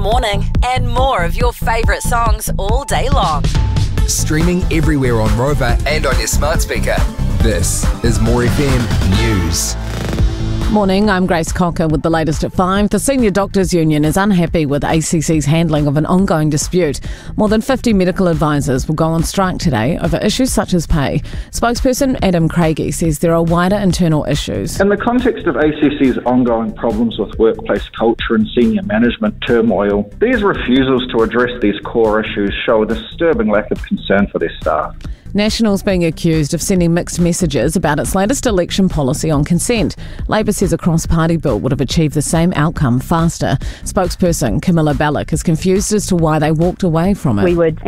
morning and more of your favourite songs all day long. Streaming everywhere on Rover and on your smart speaker. This is More FM News. Morning, I'm Grace Cocker with the latest at 5. The Senior Doctors Union is unhappy with ACC's handling of an ongoing dispute. More than 50 medical advisors will go on strike today over issues such as pay. Spokesperson Adam Craigie says there are wider internal issues. In the context of ACC's ongoing problems with workplace culture and senior management turmoil, these refusals to address these core issues show a disturbing lack of concern for their staff. National's being accused of sending mixed messages about its latest election policy on consent. Labor says a cross-party bill would have achieved the same outcome faster. Spokesperson Camilla Bellick is confused as to why they walked away from it. We would